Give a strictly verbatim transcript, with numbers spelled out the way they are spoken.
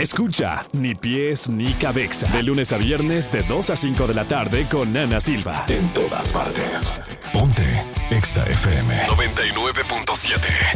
Escucha Ni Pies Ni Cabeza de lunes a viernes de dos a cinco de la tarde con Ana Silva. En todas partes. Ponte Exa F M noventa y nueve punto siete.